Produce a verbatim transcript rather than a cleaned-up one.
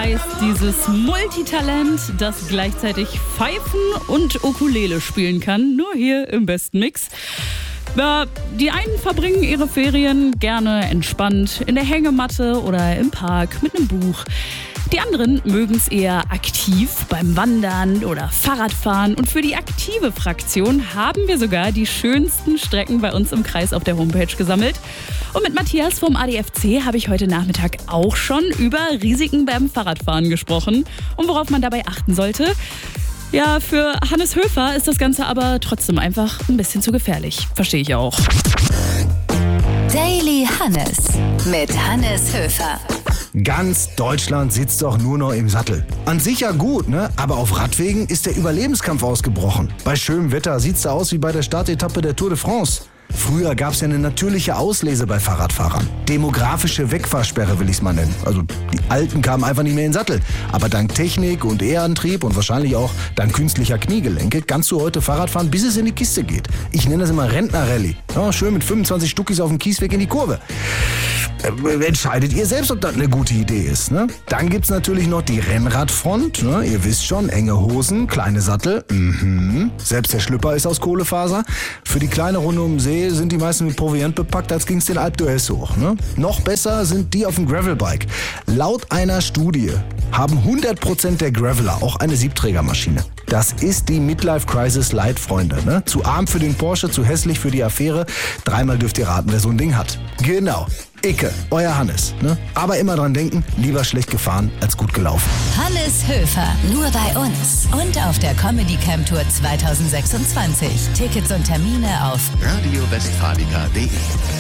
heißt dieses Multitalent, das gleichzeitig Pfeifen und Ukulele spielen kann, nur hier im besten Mix. Ja, die einen verbringen ihre Ferien gerne entspannt in der Hängematte oder im Park mit einem Buch. Die anderen mögen es eher aktiv beim Wandern oder Fahrradfahren. Und für die aktive Fraktion haben wir sogar die schönsten Strecken bei uns im Kreis auf der Homepage gesammelt. Und mit Matthias vom A D F C habe ich heute Nachmittag auch schon über Risiken beim Fahrradfahren gesprochen und worauf man dabei achten sollte. Ja, für Hannes Höfer ist das Ganze aber trotzdem einfach ein bisschen zu gefährlich. Verstehe ich auch. Daily Hannes mit Hannes Höfer. Ganz Deutschland sitzt doch nur noch im Sattel. An sich ja gut, ne? Aber auf Radwegen ist der Überlebenskampf ausgebrochen. Bei schönem Wetter sieht's da aus wie bei der Startetappe der Tour de France. Früher gab's ja eine natürliche Auslese bei Fahrradfahrern. Demografische Wegfahrsperre will ich's mal nennen. Also die Alten kamen einfach nicht mehr in den Sattel. Aber dank Technik und E-Antrieb und wahrscheinlich auch dank künstlicher Kniegelenke kannst du heute Fahrrad fahren, bis es in die Kiste geht. Ich nenne das immer Rentner-Rallye. Ja, schön mit fünfundzwanzig Stuckis auf dem Kiesweg in die Kurve. Äh, entscheidet ihr selbst, ob das eine gute Idee ist. Ne? Dann gibt's natürlich noch die Rennradfront. Ne? Ihr wisst schon, enge Hosen, kleine Sattel. Mhm. Selbst der Schlüpper ist aus Kohlefaser. Für die kleine Runde um den See sind die meisten mit Proviant bepackt, als ging's den Alp d'Huez hoch. Ne? Noch besser sind die auf dem Gravelbike. Laut einer Studie haben hundert Prozent der Graveler auch eine Siebträgermaschine. Das ist die Midlife Crisis Light, Freunde. Ne? Zu arm für den Porsche, zu hässlich für die Affäre. Dreimal dürft ihr raten, wer so ein Ding hat. Genau. Icke, euer Hannes. Ne? Aber immer dran denken, lieber schlecht gefahren als gut gelaufen. Hannes Höfer, nur bei uns. Und auf der Comedy Camp Tour zwanzig sechsundzwanzig. Tickets und Termine auf radio westfalica punkt de.